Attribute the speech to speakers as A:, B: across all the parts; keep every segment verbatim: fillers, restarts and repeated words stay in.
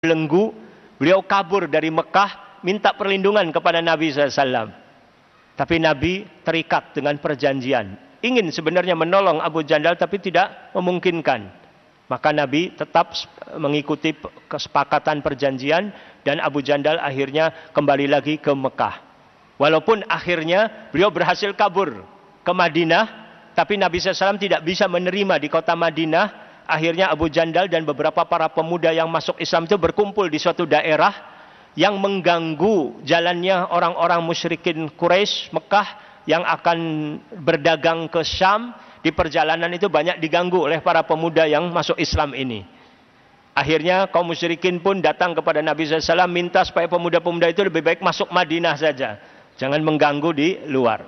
A: belenggu, beliau kabur dari Mekah, minta perlindungan kepada Nabi shallallahu alaihi wasallam. Tapi Nabi terikat dengan perjanjian, ingin sebenarnya menolong Abu Jandal tapi tidak memungkinkan. Maka Nabi tetap mengikuti kesepakatan perjanjian dan Abu Jandal akhirnya kembali lagi ke Mekah. Walaupun akhirnya beliau berhasil kabur ke Madinah, tapi Nabi shallallahu alaihi wasallam tidak bisa menerima di kota Madinah. Akhirnya Abu Jandal dan beberapa para pemuda yang masuk Islam itu berkumpul di suatu daerah yang mengganggu jalannya orang-orang musyrikin Quraisy Mekah yang akan berdagang ke Syam. Di perjalanan itu banyak diganggu oleh para pemuda yang masuk Islam ini. Akhirnya kaum musyrikin pun datang kepada Nabi shallallahu alaihi wasallam minta supaya pemuda-pemuda itu lebih baik masuk Madinah saja, jangan mengganggu di luar.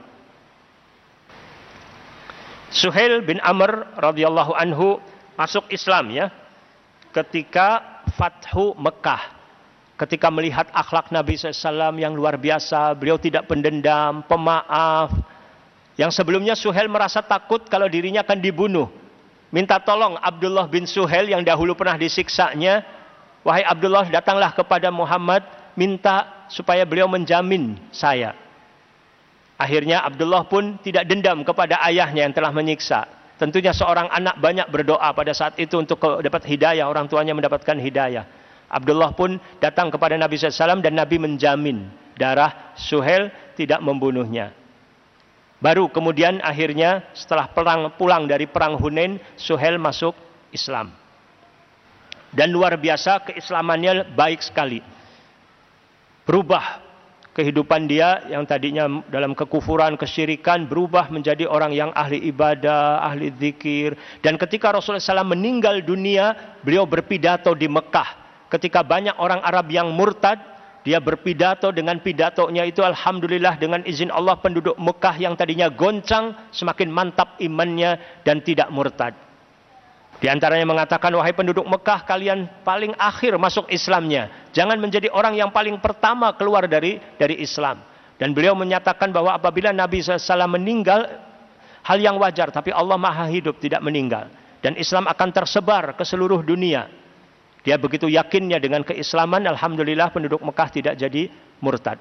A: Suhail bin Amr radhiyallahu anhu masuk Islam ya ketika Fathu Mekah. Ketika melihat akhlak Nabi shallallahu alaihi wasallam yang luar biasa, beliau tidak pendendam, pemaaf. Yang sebelumnya Suhail merasa takut kalau dirinya akan dibunuh. Minta tolong Abdullah bin Suhail yang dahulu pernah disiksanya. Wahai Abdullah, datanglah kepada Muhammad, minta supaya beliau menjamin saya. Akhirnya Abdullah pun tidak dendam kepada ayahnya yang telah menyiksa. Tentunya seorang anak banyak berdoa pada saat itu untuk dapat hidayah, orang tuanya mendapatkan hidayah. Abdullah pun datang kepada Nabi shallallahu alaihi wasallam dan Nabi menjamin darah Suhail tidak membunuhnya. Baru kemudian akhirnya setelah perang, pulang dari perang Hunain, Suhail masuk Islam. Dan luar biasa keislamannya baik sekali. Berubah kehidupan dia yang tadinya dalam kekufuran, kesyirikan, berubah menjadi orang yang ahli ibadah, ahli zikir. Dan ketika Rasulullah shallallahu alaihi wasallam meninggal dunia, beliau berpidato di Mekah. Ketika banyak orang Arab yang murtad, dia berpidato dengan pidatonya itu, alhamdulillah dengan izin Allah penduduk Mekah yang tadinya goncang semakin mantap imannya dan tidak murtad. Di antaranya mengatakan, wahai penduduk Mekah, kalian paling akhir masuk Islamnya. Jangan menjadi orang yang paling pertama keluar dari dari Islam. Dan beliau menyatakan bahwa apabila Nabi shallallahu alaihi wasallam meninggal, hal yang wajar, tapi Allah maha hidup tidak meninggal. Dan Islam akan tersebar ke seluruh dunia. Dia begitu yakinnya dengan keislaman, alhamdulillah penduduk Mekah tidak jadi murtad.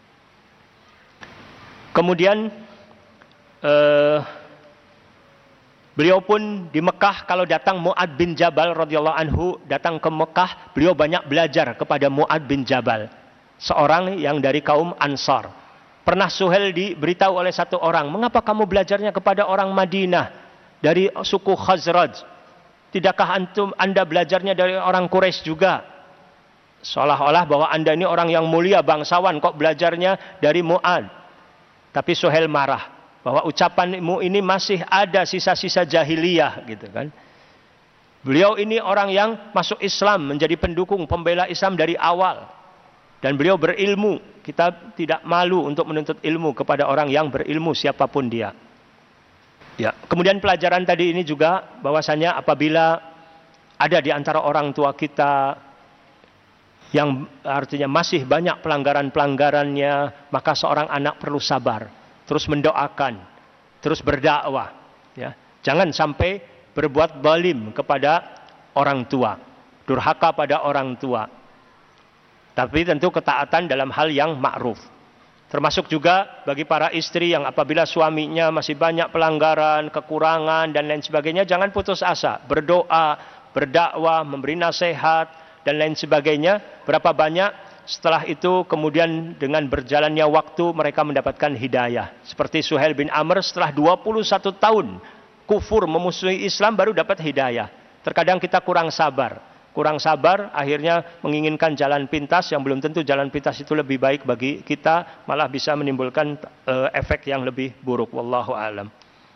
A: Kemudian eh, beliau pun di Mekah, kalau datang Mu'ad bin Jabal radhiyallahu anhu datang ke Mekah, beliau banyak belajar kepada Mu'ad bin Jabal, seorang yang dari kaum Ansar. Pernah Suhail diberitahu oleh satu orang, mengapa kamu belajarnya kepada orang Madinah dari suku Khazraj? Tidakkah antum anda belajarnya dari orang Quraisy juga? Seolah-olah bahwa anda ini orang yang mulia, bangsawan, kok belajarnya dari Mu'ad. Tapi Suhail marah bahwa ucapanmu ini masih ada sisa-sisa jahiliyah gitu kan. Beliau ini orang yang masuk Islam, menjadi pendukung pembela Islam dari awal. Dan beliau berilmu. Kita tidak malu untuk menuntut ilmu kepada orang yang berilmu siapapun dia. Ya, kemudian pelajaran tadi ini juga bahwasanya apabila ada di antara orang tua kita yang artinya masih banyak pelanggaran-pelanggarannya, maka seorang anak perlu sabar, terus mendoakan, terus berdakwah. Ya, jangan sampai berbuat zalim kepada orang tua, durhaka pada orang tua. Tapi tentu ketaatan dalam hal yang ma'ruf. Termasuk juga bagi para istri yang apabila suaminya masih banyak pelanggaran, kekurangan dan lain sebagainya, jangan putus asa, berdoa, berdakwah, memberi nasihat dan lain sebagainya. Berapa banyak setelah itu kemudian dengan berjalannya waktu mereka mendapatkan hidayah. Seperti Suhail bin Amr setelah dua puluh satu tahun kufur memusuhi Islam baru dapat hidayah. Terkadang kita kurang sabar. Kurang sabar, akhirnya menginginkan jalan pintas yang belum tentu jalan pintas itu lebih baik bagi kita, malah bisa menimbulkan uh, efek yang lebih buruk. Wallahu a'lam.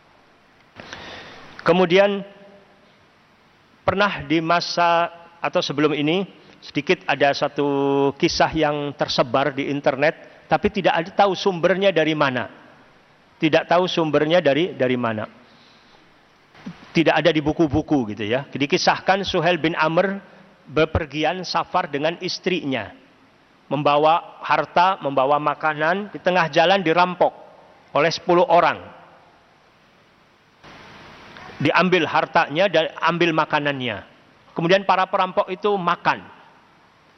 A: Kemudian pernah di masa atau sebelum ini sedikit ada satu kisah yang tersebar di internet, tapi tidak ada tahu sumbernya dari mana. Tidak tahu sumbernya dari dari mana. Tidak ada di buku-buku gitu ya. Dikisahkan Suhail bin Amr bepergian safar dengan istrinya, membawa harta, membawa makanan, di tengah jalan dirampok oleh sepuluh orang. Diambil hartanya dan ambil makanannya. Kemudian para perampok itu makan.